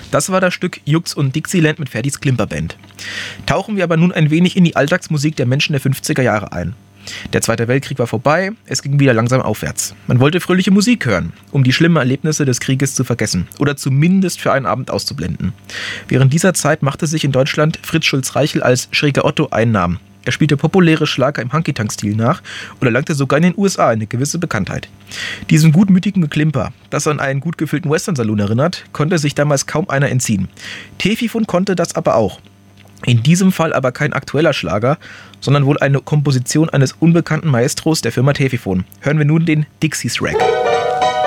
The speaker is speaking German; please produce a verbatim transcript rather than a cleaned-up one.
Das war das Stück Jux und Dixieland mit Ferdis Klimperband. Tauchen wir aber nun ein wenig in die Alltagsmusik der Menschen der fünfziger Jahre ein. Der Zweite Weltkrieg war vorbei, es ging wieder langsam aufwärts. Man wollte fröhliche Musik hören, um die schlimmen Erlebnisse des Krieges zu vergessen oder zumindest für einen Abend auszublenden. Während dieser Zeit machte sich in Deutschland Fritz Schulz-Reichel als Schräger Otto einen Namen. Er spielte populäre Schlager im Hunky-Tonk-Stil nach und erlangte sogar in den U S A eine gewisse Bekanntheit. Diesem gutmütigen Geklimper, das an einen gut gefüllten Western-Saloon erinnert, konnte sich damals kaum einer entziehen. Tefifon konnte das aber auch. In diesem Fall aber kein aktueller Schlager, sondern wohl eine Komposition eines unbekannten Maestros der Firma Tefifon. Hören wir nun den Dixie's Rack.